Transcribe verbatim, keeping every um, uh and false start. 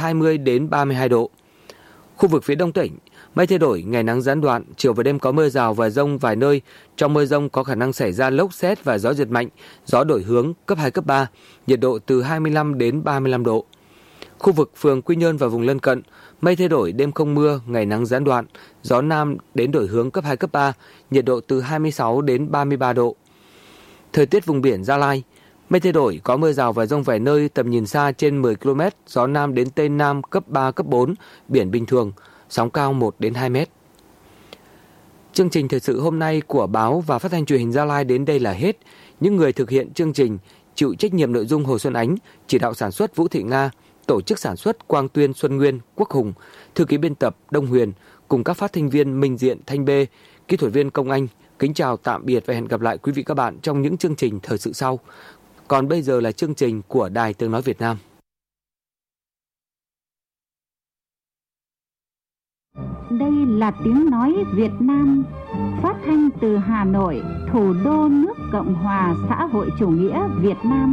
hai mươi đến ba mươi hai độ. Khu vực phía Đông tỉnh, mây thay đổi, ngày nắng gián đoạn, chiều và đêm có mưa rào và dông vài nơi. Trong mưa dông có khả năng xảy ra lốc sét và gió giật mạnh, gió đổi hướng cấp hai, cấp ba, nhiệt độ từ hai mươi lăm đến ba mươi lăm độ. Khu vực phường Quy Nhơn và vùng lân cận, mây thay đổi, đêm không mưa, ngày nắng gián đoạn, gió nam đến đổi hướng cấp hai, cấp ba, nhiệt độ từ hai mươi sáu đến ba mươi ba độ. Thời tiết vùng biển Gia Lai, mây thay đổi, có mưa rào và dông vài nơi, tầm nhìn xa trên mười ki lô mét, gió nam đến tây nam cấp ba, cấp bốn, biển bình thường, sóng cao một đến hai mét. Chương trình thời sự hôm nay của báo và phát thanh truyền hình Gia Lai đến đây là hết. Những người thực hiện chương trình chịu trách nhiệm nội dung Hồ Xuân Ánh, chỉ đạo sản xuất Vũ Thị Nga, tổ chức sản xuất Quang Tuyên, Xuân Nguyên, Quốc Hùng, thư ký biên tập Đông Huyền cùng các phát thanh viên Minh Diện, Thanh Bê, kỹ thuật viên Công Anh. Kính chào tạm biệt và hẹn gặp lại quý vị các bạn trong những chương trình thời sự sau. Còn bây giờ là chương trình của Đài Tiếng nói Việt Nam. Đây là Tiếng nói Việt Nam, phát thanh từ Hà Nội, thủ đô nước Cộng hòa xã hội chủ nghĩa Việt Nam.